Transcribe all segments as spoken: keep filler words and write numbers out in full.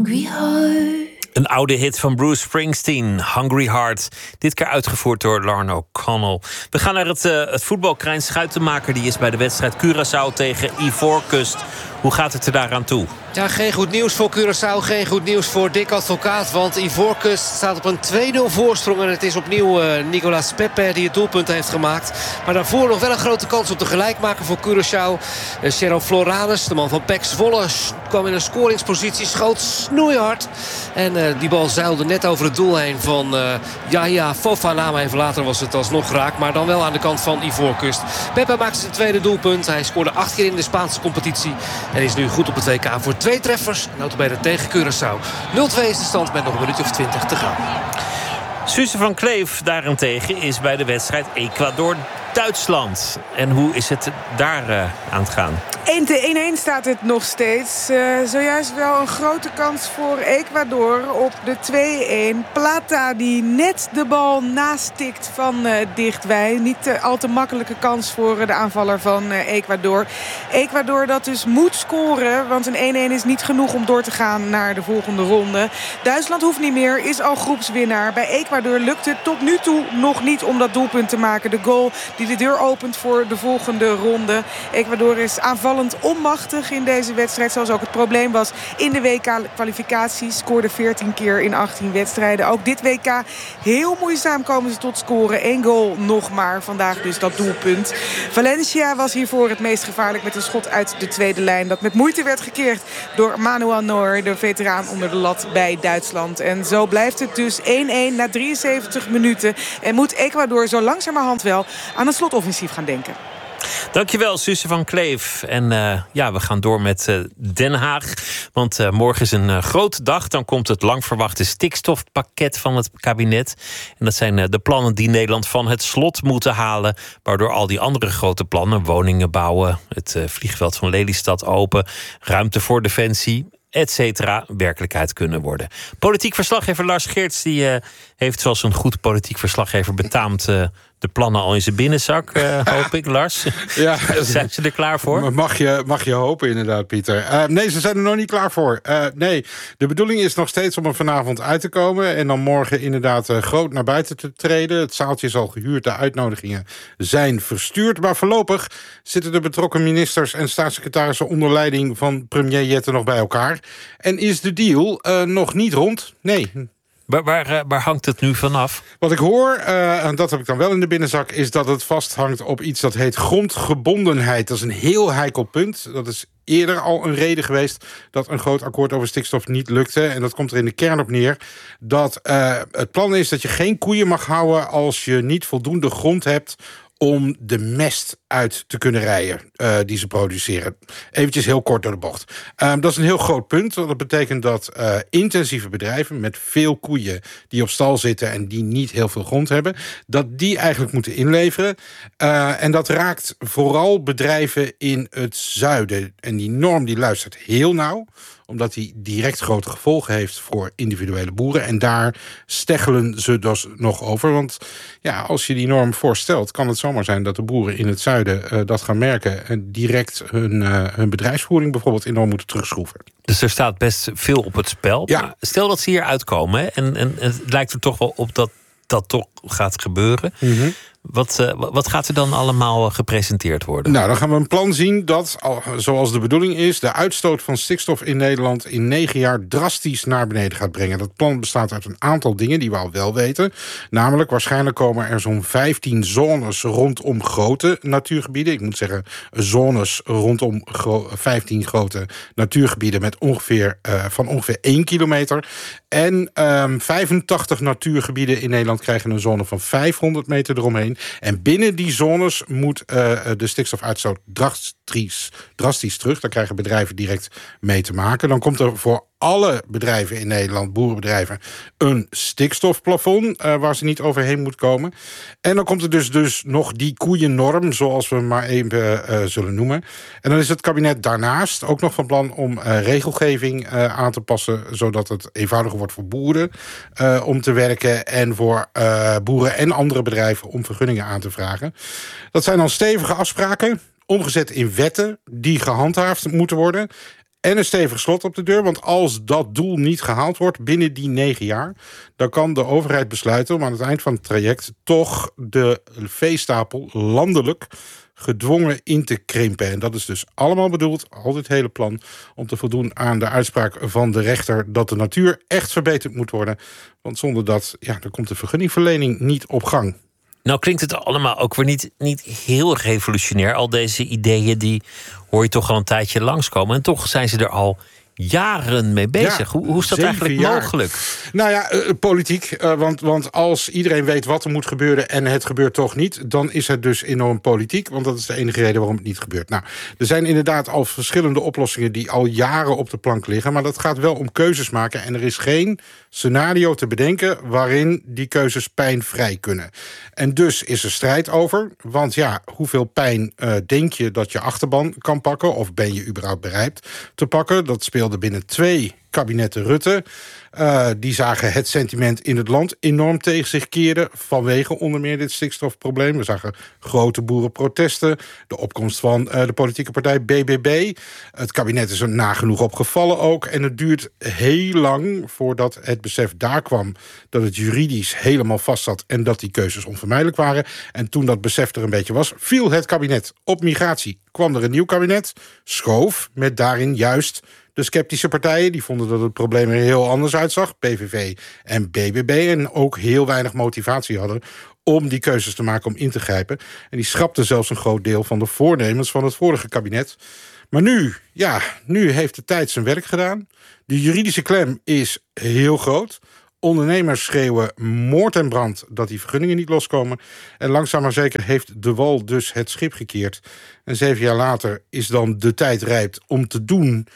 Hungry Heart. Een oude hit van Bruce Springsteen, Hungry Heart. Dit keer uitgevoerd door Lauren O'Connell. We gaan naar het, uh, het voetbal. Krijn Schuitenmaker die is bij de wedstrijd Curaçao tegen Ivoorkust. Hoe gaat het er daaraan toe? Ja, geen goed nieuws voor Curaçao, geen goed nieuws voor Dick Advocaat. Want Ivoorkust staat op een twee nul voorsprong. En het is opnieuw uh, Nicolas Pepe die het doelpunt heeft gemaakt. Maar daarvoor nog wel een grote kans op de gelijkmaker voor Curaçao. Uh, Cheryl Floranus, de man van P E C Zwolle, kwam in een scoringspositie, schoot snoeihard. En uh, die bal zeilde net over het doel heen van uh, Yahya Fofana. Maar even later was het alsnog raak. Maar dan wel aan de kant van Ivoorkust. Pepe maakte zijn tweede doelpunt. Hij scoorde acht keer in de Spaanse competitie. En is nu goed op het W K voor twee treffers. Notabene tegen Curaçao. nul twee is de stand met nog een minuut of twintig te gaan. Suze van Kleef daarentegen is bij de wedstrijd Ecuador-Duitsland. En hoe is het daar uh, aan het gaan? één tegen één staat het nog steeds. Uh, zojuist wel een grote kans voor Ecuador op de twee-één. Plata die net de bal nastikt van uh, dichtbij. Niet uh, al te makkelijke kans voor uh, de aanvaller van uh, Ecuador. Ecuador dat dus moet scoren, want een één-één is niet genoeg om door te gaan naar de volgende ronde. Duitsland hoeft niet meer, is al groepswinnaar. Bij Ecuador lukt het tot nu toe nog niet om dat doelpunt te maken. De goal die de deur opent voor de volgende ronde. Ecuador is aanvallend onmachtig in deze wedstrijd, zoals ook het probleem was in de W K-kwalificatie. Scoorde veertien keer in achttien wedstrijden. Ook dit W K heel moeizaam komen ze tot scoren. Eén goal nog maar. Vandaag dus dat doelpunt. Valencia was hiervoor het meest gevaarlijk met een schot uit de tweede lijn. Dat met moeite werd gekeerd door Manuel Neuer, de veteraan onder de lat bij Duitsland. En zo blijft het dus één-één na drieënzeventig minuten. En moet Ecuador zo langzamerhand wel aan het slotoffensief gaan denken. Dankjewel, Suze van Kleef. En uh, ja, we gaan door met uh, Den Haag. Want uh, morgen is een uh, grote dag. Dan komt het lang verwachte stikstofpakket van het kabinet. En dat zijn uh, de plannen die Nederland van het slot moeten halen. Waardoor al die andere grote plannen, woningen bouwen, het uh, vliegveld van Lelystad open, ruimte voor defensie, et cetera, werkelijkheid kunnen worden. Politiek verslaggever Lars Geerts die, uh, heeft zoals een goed politiek verslaggever betaamt uh, de plannen al in zijn binnenzak, uh, hoop ik, Lars. Ja, zijn ze er klaar voor? Mag je, mag je hopen, inderdaad, Pieter. Uh, nee, ze zijn er nog niet klaar voor. Uh, nee, de bedoeling is nog steeds om er vanavond uit te komen en dan morgen inderdaad uh, groot naar buiten te treden. Het zaaltje is al gehuurd, de uitnodigingen zijn verstuurd. Maar voorlopig zitten de betrokken ministers en staatssecretarissen onder leiding van premier Jette nog bij elkaar. En is de deal uh, nog niet rond? Nee. Waar, waar, waar hangt het nu vanaf? Wat ik hoor, uh, en dat heb ik dan wel in de binnenzak, is dat het vasthangt op iets dat heet grondgebondenheid. Dat is een heel heikel punt. Dat is eerder al een reden geweest dat een groot akkoord over stikstof niet lukte. En dat komt er in de kern op neer dat uh, het plan is dat je geen koeien mag houden als je niet voldoende grond hebt om de mest uit te kunnen rijden uh, die ze produceren. Eventjes heel kort door de bocht. Uh, dat is een heel groot punt. Want dat betekent dat uh, intensieve bedrijven met veel koeien die op stal zitten en die niet heel veel grond hebben, dat die eigenlijk moeten inleveren. Uh, en dat raakt vooral bedrijven in het zuiden. En die norm die luistert heel nauw, omdat die direct grote gevolgen heeft voor individuele boeren. En daar steggelen ze dus nog over. Want ja, als je die norm voorstelt, kan het zomaar zijn dat de boeren in het zuiden uh, dat gaan merken en direct hun, uh, hun bedrijfsvoering bijvoorbeeld enorm moeten terugschroeven. Dus er staat best veel op het spel. Ja. Maar stel dat ze hier uitkomen, hè, en, en het lijkt er toch wel op dat dat toch gaat gebeuren. Mm-hmm. Wat, uh, wat gaat er dan allemaal gepresenteerd worden? Nou, dan gaan we een plan zien dat, zoals de bedoeling is, de uitstoot van stikstof in Nederland in negen jaar drastisch naar beneden gaat brengen. Dat plan bestaat uit een aantal dingen die we al wel weten. Namelijk, waarschijnlijk komen er zo'n vijftien zones rondom grote natuurgebieden. Ik moet zeggen, zones rondom gro- vijftien grote natuurgebieden met ongeveer, uh, van ongeveer één kilometer. En um, vijfentachtig natuurgebieden in Nederland krijgen een zone van vijfhonderd meter eromheen. En binnen die zones moet uh, de stikstofuitstoot drastisch, drastisch terug. Daar krijgen bedrijven direct mee te maken. Dan komt er voor alle bedrijven in Nederland, boerenbedrijven, een stikstofplafond uh, waar ze niet overheen moet komen. En dan komt er dus, dus nog die koeiennorm, zoals we hem maar even uh, zullen noemen. En dan is het kabinet daarnaast ook nog van plan om uh, regelgeving uh, aan te passen, zodat het eenvoudiger wordt voor boeren uh, om te werken en voor uh, boeren en andere bedrijven om vergunningen aan te vragen. Dat zijn dan stevige afspraken, omgezet in wetten die gehandhaafd moeten worden. en een stevig slot op de deur. Want als dat doel niet gehaald wordt binnen die negen jaar... dan kan de overheid besluiten om aan het eind van het traject... toch de veestapel landelijk gedwongen in te krimpen. En dat is dus allemaal bedoeld, al dit hele plan... om te voldoen aan de uitspraak van de rechter... dat de natuur echt verbeterd moet worden. Want zonder dat, ja, dan komt de vergunningverlening niet op gang. Nou klinkt het allemaal ook weer niet, niet heel revolutionair. Al deze ideeën die hoor je toch al een tijdje langskomen. En toch zijn ze er al jaren mee bezig. Ja, hoe, hoe is dat eigenlijk jaar. mogelijk? Nou ja, uh, politiek. Uh, want, want als iedereen weet wat er moet gebeuren... en het gebeurt toch niet, dan is het dus enorm politiek. Want dat is de enige reden waarom het niet gebeurt. Nou, er zijn inderdaad al verschillende oplossingen... die al jaren op de plank liggen. Maar dat gaat wel om keuzes maken. En er is geen scenario te bedenken... waarin die keuzes pijnvrij kunnen. En dus is er strijd over. Want ja, hoeveel pijn uh, denk je dat je achterban kan pakken? Of ben je überhaupt bereid te pakken? Dat speelt binnen twee kabinetten Rutte. Uh, die zagen het sentiment in het land enorm tegen zich keren... vanwege onder meer dit stikstofprobleem. We zagen grote boerenprotesten. De opkomst van uh, de politieke partij B B B. Het kabinet is er nagenoeg opgevallen ook. En het duurt heel lang voordat het besef daar kwam... dat het juridisch helemaal vast zat... en dat die keuzes onvermijdelijk waren. En toen dat besef er een beetje was... viel het kabinet op migratie. Kwam er een nieuw kabinet, schoof met daarin juist... de sceptische partijen, die vonden dat het probleem er heel anders uitzag. P V V en B B B. En ook heel weinig motivatie hadden om die keuzes te maken, om in te grijpen. En die schrapten zelfs een groot deel van de voornemens van het vorige kabinet. Maar nu, ja, nu heeft de tijd zijn werk gedaan. De juridische klem is heel groot. Ondernemers schreeuwen moord en brand dat die vergunningen niet loskomen. En langzaam maar zeker heeft de wal dus het schip gekeerd. En zeven jaar later is dan de tijd rijp om te doen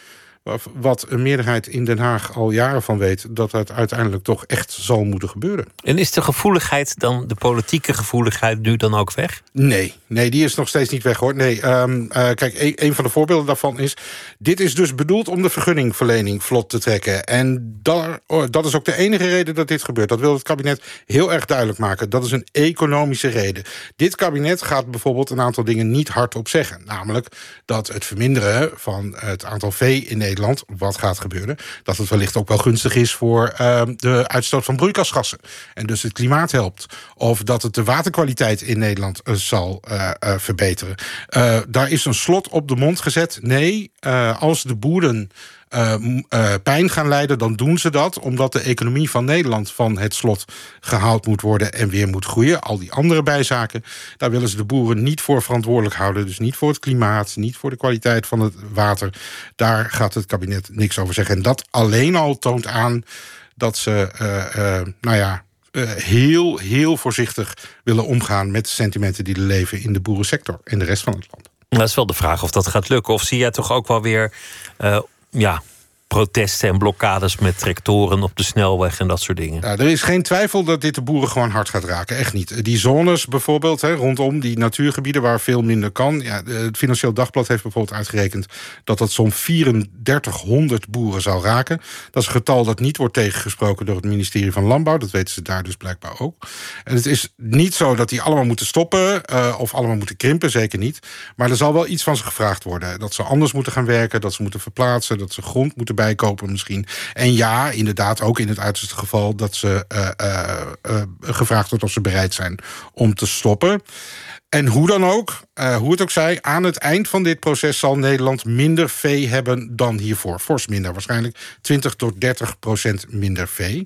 wat een meerderheid in Den Haag al jaren van weet... dat het uiteindelijk toch echt zal moeten gebeuren. En is de gevoeligheid dan, de politieke gevoeligheid... nu dan ook weg? Nee, nee, die is nog steeds niet weg, hoor. Nee, um, uh, kijk, een, een van de voorbeelden daarvan is... dit is dus bedoeld om de vergunningverlening vlot te trekken. En daar, oh, dat is ook de enige reden dat dit gebeurt. Dat wil het kabinet heel erg duidelijk maken. Dat is een economische reden. Dit kabinet gaat bijvoorbeeld een aantal dingen niet hardop zeggen. Namelijk dat het verminderen van het aantal vee in Nederland... wat gaat gebeuren, dat het wellicht ook wel gunstig is... voor uh, de uitstoot van broeikasgassen. En dus het klimaat helpt. Of dat het de waterkwaliteit in Nederland uh, zal uh, uh, verbeteren. Uh, daar is een slot op de mond gezet. Nee, uh, als de boeren... Uh, uh, pijn gaan lijden, dan doen ze dat... omdat de economie van Nederland van het slot gehaald moet worden... en weer moet groeien. Al die andere bijzaken, daar willen ze de boeren niet voor verantwoordelijk houden. Dus niet voor het klimaat, niet voor de kwaliteit van het water. Daar gaat het kabinet niks over zeggen. En dat alleen al toont aan dat ze, uh, uh, nou ja... Uh, heel, heel voorzichtig willen omgaan met de sentimenten die er leven... in de boerensector en de rest van het land. Dat is wel de vraag of dat gaat lukken. Of zie jij toch ook wel weer... Uh, ja, protesten en blokkades met tractoren op de snelweg en dat soort dingen. Nou, er is geen twijfel dat dit de boeren gewoon hard gaat raken. Echt niet. Die zones bijvoorbeeld, hè, rondom die natuurgebieden waar veel minder kan. Ja, het Financieel Dagblad heeft bijvoorbeeld uitgerekend dat dat zo'n drieëndertighonderd boeren zou raken. Dat is een getal dat niet wordt tegengesproken door het ministerie van Landbouw. Dat weten ze daar dus blijkbaar ook. En het is niet zo dat die allemaal moeten stoppen uh, of allemaal moeten krimpen, zeker niet. Maar er zal wel iets van ze gevraagd worden. Dat ze anders moeten gaan werken, dat ze moeten verplaatsen, dat ze grond moeten bijkopen misschien. En ja, inderdaad ook in het uiterste geval dat ze uh, uh, uh, gevraagd wordt of ze bereid zijn om te stoppen. En hoe dan ook, uh, hoe het ook zij, aan het eind van dit proces zal Nederland minder vee hebben dan hiervoor. Fors minder, waarschijnlijk twintig tot dertig procent minder vee.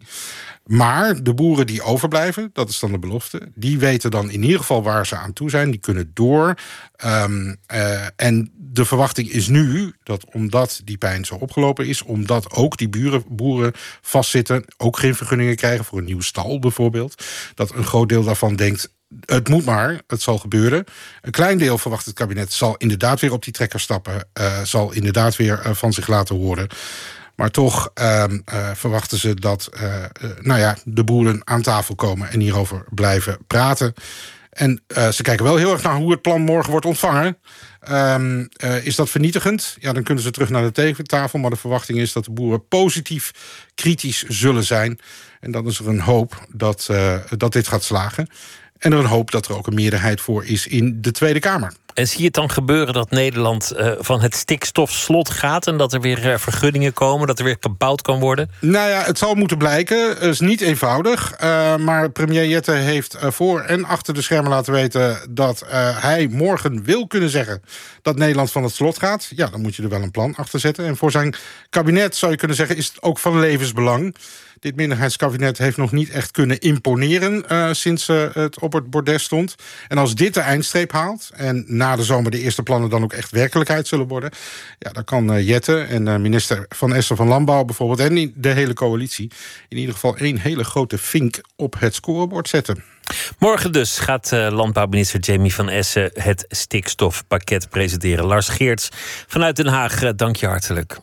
Maar de boeren die overblijven, dat is dan de belofte, die weten dan in ieder geval waar ze aan toe zijn. Die kunnen door. Um, uh, en de verwachting is nu dat omdat die pijn zo opgelopen is, omdat ook die buren, boeren vastzitten, ook geen vergunningen krijgen voor een nieuwe stal bijvoorbeeld, dat een groot deel daarvan denkt, het moet maar, het zal gebeuren. Een klein deel, verwacht het kabinet, zal inderdaad weer op die trekker stappen, uh, zal inderdaad weer uh, van zich laten horen. Maar toch uh, uh, verwachten ze dat uh, uh, nou ja, de boeren aan tafel komen en hierover blijven praten. En uh, ze kijken wel heel erg naar hoe het plan morgen wordt ontvangen. Um, uh, is dat vernietigend? Ja, dan kunnen ze terug naar de tekentafel. Maar de verwachting is dat de boeren positief kritisch zullen zijn. En dan is er een hoop dat, uh, dat dit gaat slagen. En er een hoop dat er ook een meerderheid voor is in de Tweede Kamer. En zie je het dan gebeuren dat Nederland uh, van het stikstofslot gaat en dat er weer uh, vergunningen komen, dat er weer gebouwd kan worden? Nou ja, het zal moeten blijken. Het is niet eenvoudig. Uh, maar premier Jette heeft uh, voor en achter de schermen laten weten dat uh, hij morgen wil kunnen zeggen dat Nederland van het slot gaat. Ja, dan moet je er wel een plan achter zetten. En voor zijn kabinet, zou je kunnen zeggen, is het ook van levensbelang. Dit minderheidskabinet heeft nog niet echt kunnen imponeren uh, sinds uh, het op het bordes stond. En als dit de eindstreep haalt en na de zomer de eerste plannen dan ook echt werkelijkheid zullen worden, ja, dan kan uh, Jette en uh, minister Van Essen van Landbouw bijvoorbeeld en de hele coalitie in ieder geval één hele grote vink op het scorebord zetten. Morgen dus gaat uh, landbouwminister Jamie Van Essen het stikstofpakket presenteren. Lars Geerts vanuit Den Haag, uh, dank je hartelijk.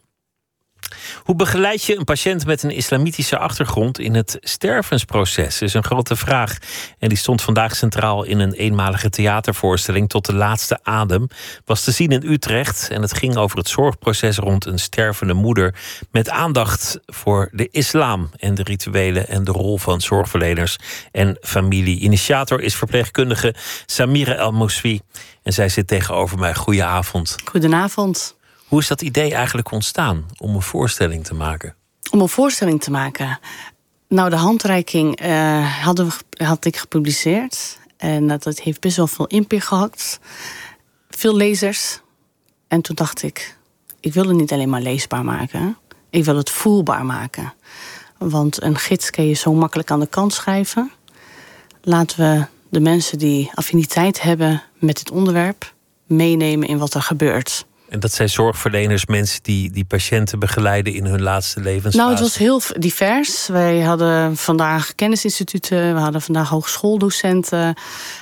Hoe begeleid je een patiënt met een islamitische achtergrond in het stervensproces? Is een grote vraag. En die stond vandaag centraal in een eenmalige theatervoorstelling. Tot de laatste adem was te zien in Utrecht. En het ging over het zorgproces rond een stervende moeder. Met aandacht voor de islam en de rituelen en de rol van zorgverleners en familie. Initiator is verpleegkundige Samira El-Mouswi. En zij zit tegenover mij. Goedenavond. Goedenavond. Hoe is dat idee eigenlijk ontstaan om een voorstelling te maken? Om een voorstelling te maken? Nou, de handreiking uh, hadden we, had ik gepubliceerd. En dat, dat heeft best wel veel impact gehad. Veel lezers. En toen dacht ik, ik wil het niet alleen maar leesbaar maken. Ik wil het voelbaar maken. Want een gids kun je zo makkelijk aan de kant schrijven. Laten we de mensen die affiniteit hebben met dit onderwerp meenemen in wat er gebeurt. En dat zijn zorgverleners, mensen die, die patiënten begeleiden in hun laatste levensfase? Nou, het was heel divers. Wij hadden vandaag kennisinstituten, we hadden vandaag hogeschooldocenten,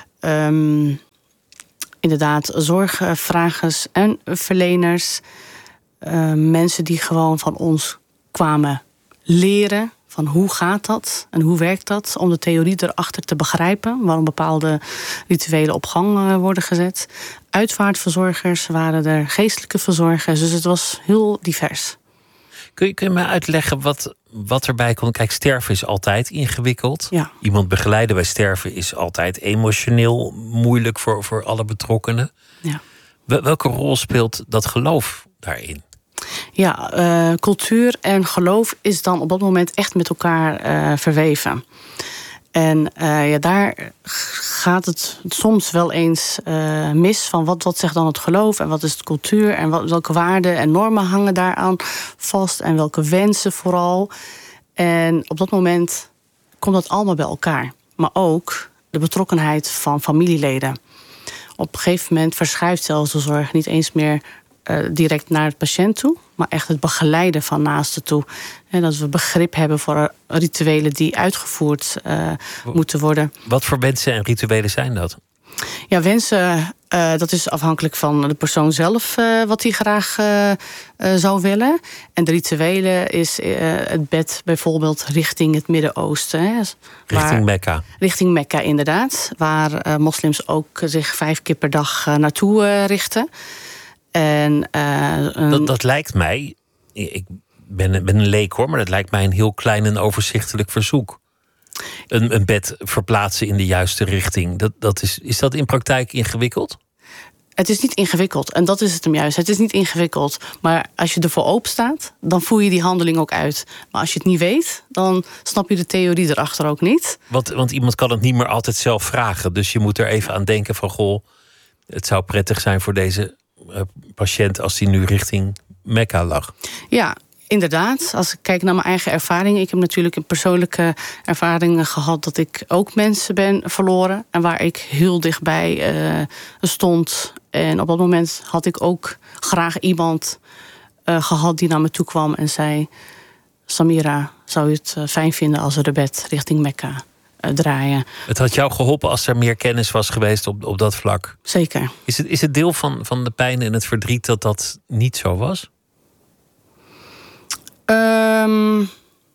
um, inderdaad zorgvragers en verleners. Uh, mensen die gewoon van ons kwamen leren van hoe gaat dat en hoe werkt dat, om de theorie erachter te begrijpen, waarom bepaalde rituelen op gang worden gezet. Uitvaartverzorgers waren er, geestelijke verzorgers, dus het was heel divers. Kun je, kun je me uitleggen wat, wat erbij komt? Kijk, sterven is altijd ingewikkeld. Ja. Iemand begeleiden bij sterven is altijd emotioneel moeilijk voor, voor alle betrokkenen. Ja. Welke rol speelt dat geloof daarin? Ja, uh, cultuur en geloof is dan op dat moment echt met elkaar uh, verweven. En uh, ja, daar gaat het soms wel eens uh, mis van wat, wat zegt dan het geloof en wat is de cultuur en wat, welke waarden en normen hangen daaraan vast en welke wensen vooral. En op dat moment komt dat allemaal bij elkaar. Maar ook de betrokkenheid van familieleden. Op een gegeven moment verschuift zelfs de zorg niet eens meer Uh, direct naar het patiënt toe, maar echt het begeleiden van naasten toe. En dat we begrip hebben voor rituelen die uitgevoerd uh, moeten worden. Wat voor wensen en rituelen zijn dat? Ja, wensen, uh, dat is afhankelijk van de persoon zelf uh, wat hij graag uh, uh, zou willen. En de rituelen is uh, het bed bijvoorbeeld richting het Midden-Oosten. Hè, richting waar, Mekka. Richting Mekka, inderdaad. Waar uh, moslims ook zich vijf keer per dag uh, naartoe uh, richten. En, uh, een... dat, dat lijkt mij, ik ben, ben een leek hoor, maar dat lijkt mij een heel klein en overzichtelijk verzoek. Een, een bed verplaatsen in de juiste richting. Dat, dat is, is dat in praktijk ingewikkeld? Het is niet ingewikkeld. En dat is het hem juist. Het is niet ingewikkeld. Maar als je ervoor open staat, dan voer je die handeling ook uit. Maar als je het niet weet, dan snap je de theorie erachter ook niet. Want, want iemand kan het niet meer altijd zelf vragen. Dus je moet er even aan denken van, goh, het zou prettig zijn voor deze uh, patiënt als die nu richting Mekka lag. Ja, inderdaad. Als ik kijk naar mijn eigen ervaring. Ik heb natuurlijk een persoonlijke ervaring gehad dat ik ook mensen ben verloren. En waar ik heel dichtbij uh, stond. En op dat moment had ik ook graag iemand uh, gehad die naar me toe kwam en zei: Samira, zou je het uh, fijn vinden als we de bed richting Mekka uh, draaien? Het had jou geholpen als er meer kennis was geweest op, op dat vlak? Zeker. Is het, is het deel van, van de pijn en het verdriet dat dat niet zo was? Um,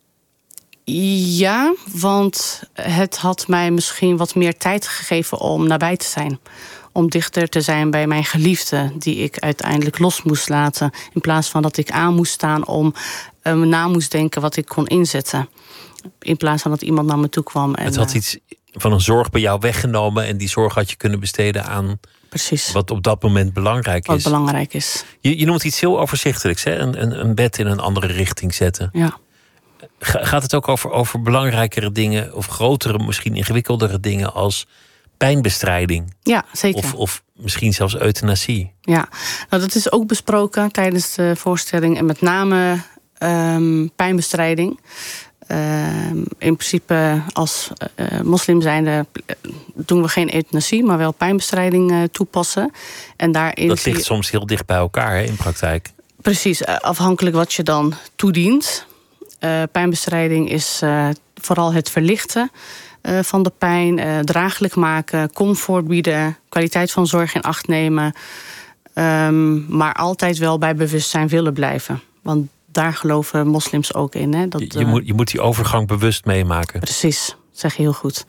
ja, want het had mij misschien wat meer tijd gegeven om nabij te zijn. Om dichter te zijn bij mijn geliefde, die ik uiteindelijk los moest laten. In plaats van dat ik aan moest staan om uh, na moest denken wat ik kon inzetten. In plaats van dat iemand naar me toe kwam. En, het had iets van een zorg bij jou weggenomen en die zorg had je kunnen besteden aan precies. Wat op dat moment belangrijk Wat is. belangrijk is. Je, je noemt iets heel overzichtelijks, hè? Een, een, een bed in een andere richting zetten. Ja. Ga, gaat het ook over, over belangrijkere dingen... of grotere, misschien ingewikkeldere dingen... als pijnbestrijding? Ja, zeker. Of, of misschien zelfs euthanasie? Ja, nou, dat is ook besproken tijdens de voorstelling. En met name um, pijnbestrijding. Um, in principe als uh, moslim zijnde doen we geen euthanasie... maar wel pijnbestrijding uh, toepassen. En daarin dat ligt je... soms heel dicht bij elkaar, hè, in praktijk. Precies, uh, afhankelijk wat je dan toedient. Uh, pijnbestrijding is uh, vooral het verlichten uh, van de pijn... Uh, draaglijk maken, comfort bieden, kwaliteit van zorg in acht nemen... Um, maar altijd wel bij bewustzijn willen blijven. Want daar geloven moslims ook in. Hè? Dat, je, je, moet, je moet die overgang bewust meemaken. Precies, dat zeg je heel goed.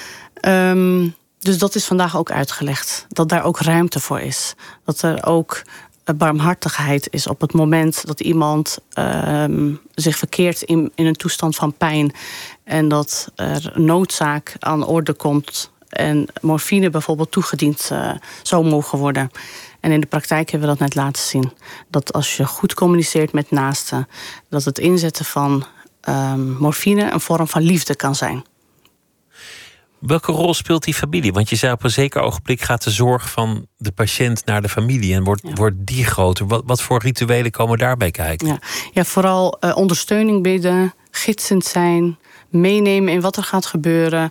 Um, dus dat is vandaag ook uitgelegd. Dat daar ook ruimte voor is. Dat er ook barmhartigheid is op het moment dat iemand um, zich verkeert in, in een toestand van pijn. En dat er noodzaak aan de orde komt. En morfine bijvoorbeeld toegediend uh, zou mogen worden. En in de praktijk hebben we dat net laten zien. Dat als je goed communiceert met naasten... dat het inzetten van um, morfine een vorm van liefde kan zijn. Welke rol speelt die familie? Want je zei op een zeker ogenblik gaat de zorg van de patiënt naar de familie... en wordt, ja. wordt die groter. Wat, wat voor rituelen komen daarbij kijken? Ja, ja vooral uh, ondersteuning bieden, gidsend zijn... meenemen in wat er gaat gebeuren...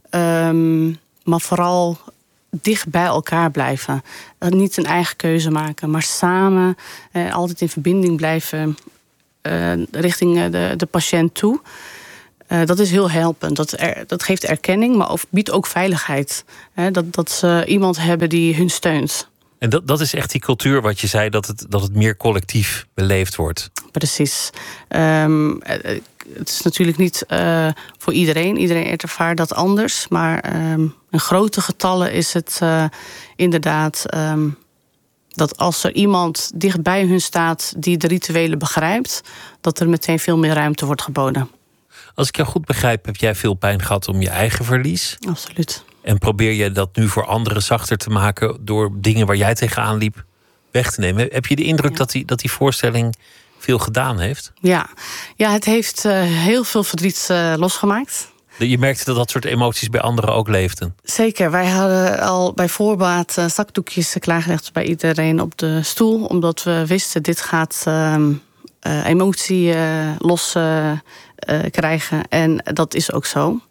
Um, maar vooral dicht bij elkaar blijven. Uh, niet een eigen keuze maken, maar samen uh, altijd in verbinding blijven uh, richting uh, de, de patiënt toe. Uh, dat is heel helpend. Dat, er, dat geeft erkenning, maar ook, biedt ook veiligheid. Hè, dat, dat ze iemand hebben die hun steunt. En dat, dat is echt die cultuur wat je zei, dat het, dat het meer collectief beleefd wordt. Precies. Um, het is natuurlijk niet uh, voor iedereen. Iedereen ervaart dat anders. Maar um, in grote getallen is het uh, inderdaad... Um, dat als er iemand dicht bij hun staat die de rituelen begrijpt... dat er meteen veel meer ruimte wordt geboden. Als ik jou goed begrijp, heb jij veel pijn gehad om je eigen verlies? Absoluut. En probeer je dat nu voor anderen zachter te maken... door dingen waar jij tegenaan liep weg te nemen? Heb je de indruk ja. dat, die, dat die voorstelling veel gedaan heeft? Ja, ja het heeft uh, heel veel verdriet uh, losgemaakt. Je merkte dat dat soort emoties bij anderen ook leefden? Zeker. Wij hadden al bij voorbaat uh, zakdoekjes klaargelegd bij iedereen op de stoel. Omdat we wisten, dit gaat uh, uh, emotie uh, los uh, uh, krijgen. En dat is ook zo.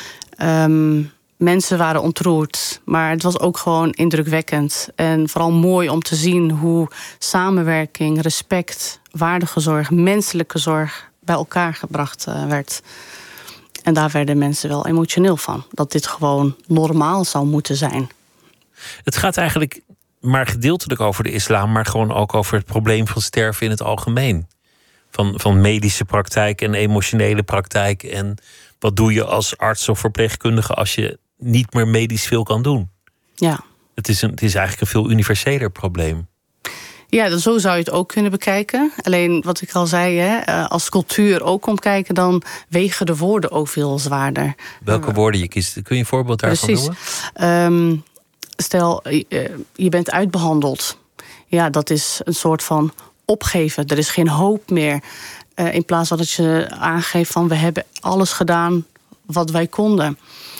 Um, Mensen waren ontroerd, maar het was ook gewoon indrukwekkend. En vooral mooi om te zien hoe samenwerking, respect, waardige zorg, menselijke zorg bij elkaar gebracht uh, werd. En daar werden mensen wel emotioneel van. Dat dit gewoon normaal zou moeten zijn. Het gaat eigenlijk maar gedeeltelijk over de islam, maar gewoon ook over het probleem van sterven in het algemeen. Van, van medische praktijk en emotionele praktijk. En wat doe je als arts of verpleegkundige als je niet meer medisch veel kan doen? Ja. Het is, een, het is eigenlijk een veel universeler probleem. Ja, zo zou je het ook kunnen bekijken. Alleen wat ik al zei, hè, als cultuur ook komt kijken, dan wegen de woorden ook veel zwaarder. Welke woorden je kiest? Kun je een voorbeeld daarvan Precies. noemen? Um, stel, je bent uitbehandeld. Ja, dat is een soort van opgeven. Er is geen hoop meer. Uh, in plaats van dat je aangeeft van we hebben alles gedaan wat wij konden.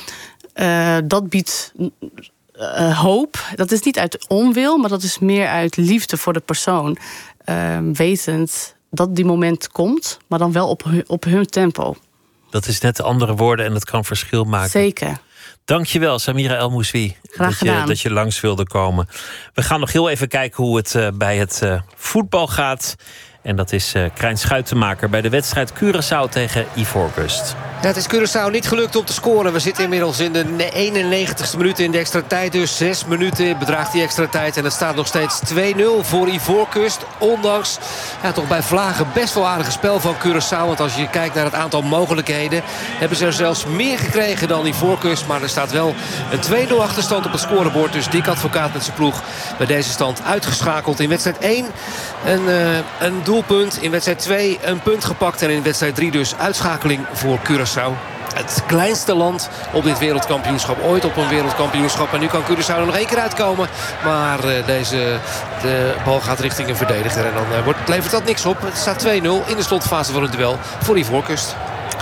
Uh, dat biedt uh, hoop. Dat is niet uit onwil, maar dat is meer uit liefde voor de persoon. Uh, wetend dat die moment komt, maar dan wel op hun, op hun tempo. Dat is net andere woorden en dat kan verschil maken. Zeker. Dankjewel, Samira El-Mouswi, Graag dat je, dat je langs wilde komen. We gaan nog heel even kijken hoe het uh, bij het uh, voetbal gaat. En dat is uh, Krijn Schuitenmaker bij de wedstrijd Curaçao tegen Ivoorkust. Ja, het is Curaçao niet gelukt om te scoren. We zitten inmiddels in de eenennegentigste minuut in de extra tijd. Dus zes minuten bedraagt die extra tijd. En het staat nog steeds twee nul voor Ivoorkust. Ondanks ja, toch bij Vlagen best wel aardige spel van Curaçao. Want als je kijkt naar het aantal mogelijkheden, hebben ze er zelfs meer gekregen dan Ivoorkust. Maar er staat wel een twee nul achterstand op het scorebord. Dus Dick Advocaat met zijn ploeg bij deze stand uitgeschakeld. In wedstrijd één een, uh, een doelpunt. In wedstrijd twee een punt gepakt. En in wedstrijd drie dus uitschakeling voor Curaçao. Het kleinste land op dit wereldkampioenschap. Ooit op een wereldkampioenschap. En nu kan Curaçao er nog één keer uitkomen. Maar uh, deze de bal gaat richting een verdediger. En dan uh, wordt, levert dat niks op. Het staat twee nul in de slotfase van het duel voor Ivoorkust.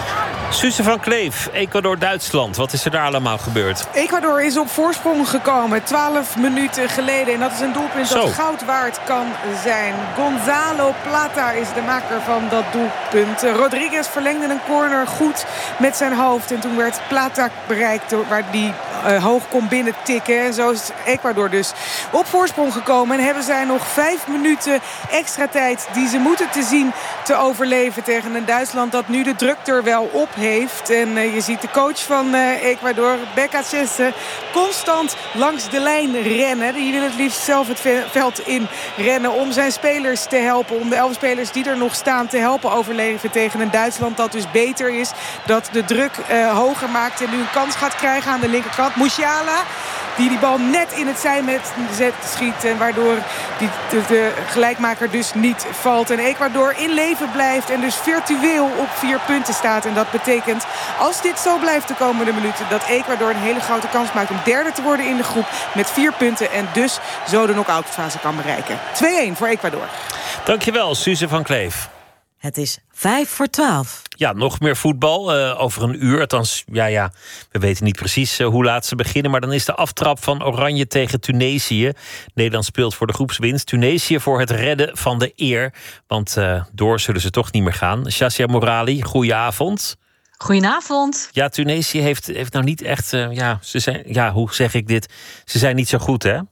Suze van Kleef, Ecuador-Duitsland. Wat is er daar allemaal gebeurd? Ecuador is op voorsprong gekomen. twaalf minuten geleden. En dat is een doelpunt Zo. dat goud waard kan zijn. Gonzalo Plata is de maker van dat doelpunt. Rodriguez verlengde een corner goed met zijn hoofd. En toen werd Plata bereikt waar die uh, hoog kon binnen tikken. En zo is Ecuador dus op voorsprong gekomen. En hebben zij nog vijf minuten extra tijd die ze moeten te zien te overleven tegen een Duitsland dat nu de druk er wel op heeft. En uh, je ziet de coach van uh, Ecuador, Becachese, constant langs de lijn rennen. Die wil het liefst zelf het veld in rennen om zijn spelers te helpen. Om de elf spelers die er nog staan te helpen overleven tegen een Duitsland dat dus beter is. Dat de druk uh, hoger maakt en nu een kans gaat krijgen aan de linkerkant. Musiala, die die bal net in het zijnet schiet. En waardoor die, de, de gelijkmaker dus niet valt. En Ecuador in leven blijft en dus virtueel op vier punten staat. En dat betekent, als dit zo blijft de komende minuten, dat Ecuador een hele grote kans maakt om derde te worden in de groep met vier punten. En dus zo de knock-outfase kan bereiken. twee-één voor Ecuador. Dankjewel, Suze van Kleef. Het is vijf voor twaalf. Ja, nog meer voetbal. Uh, over een uur. Althans, ja, ja, we weten niet precies uh, hoe laat ze beginnen. Maar dan is de aftrap van Oranje tegen Tunesië. Nederland speelt voor de groepswinst. Tunesië voor het redden van de eer. Want uh, door zullen ze toch niet meer gaan. Shazia Morali, goedenavond. Goedenavond. Ja, Tunesië heeft, heeft nou niet echt... Uh, ja, ze zijn, ja, hoe zeg ik dit? Ze zijn niet zo goed, hè?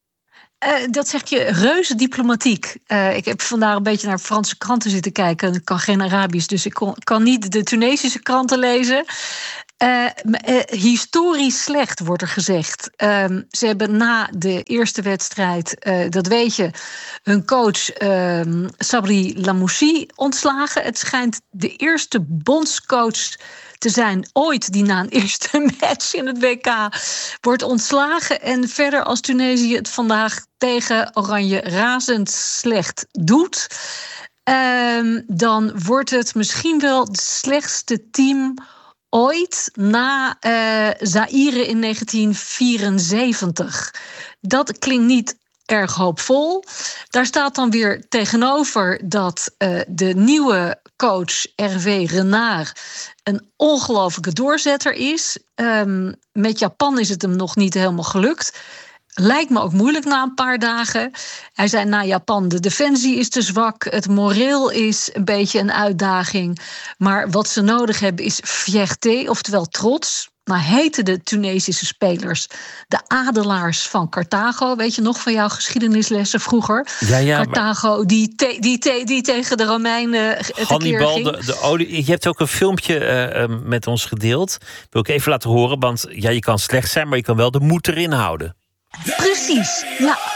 Uh, dat zeg je reuze diplomatiek. Uh, ik heb vandaag een beetje naar Franse kranten zitten kijken. Ik kan geen Arabisch, dus ik kon, kan niet de Tunesische kranten lezen. Uh, uh, historisch slecht, wordt er gezegd. Uh, ze hebben na de eerste wedstrijd, uh, dat weet je, hun coach uh, Sabri Lamouchi ontslagen. Het schijnt de eerste bondscoach te zijn ooit die na een eerste match in het W K wordt ontslagen. En verder, als Tunesië het vandaag tegen Oranje razend slecht doet, uh, dan wordt het misschien wel het slechtste team ooit na uh, Zaïre in negentien vierenzeventig. Dat klinkt niet erg hoopvol. Daar staat dan weer tegenover dat uh, de nieuwe coach Hervé Renard een ongelofelijke doorzetter is. Um, met Japan is het hem nog niet helemaal gelukt. Lijkt me ook moeilijk na een paar dagen. Hij zei na Japan, de defensie is te zwak. Het moreel is een beetje een uitdaging. Maar wat ze nodig hebben is fierté, oftewel trots. Nou heten de Tunesische spelers de adelaars van Carthago. Weet je nog van jouw geschiedenislessen vroeger? Ja, ja, Carthago maar... die, te, die, te, die tegen de Romeinen tekeer Hannibal, ging. de, de olie. Je hebt ook een filmpje uh, uh, met ons gedeeld. Wil ik even laten horen, want ja, je kan slecht zijn, maar je kan wel de moed erin houden. Precies, ja.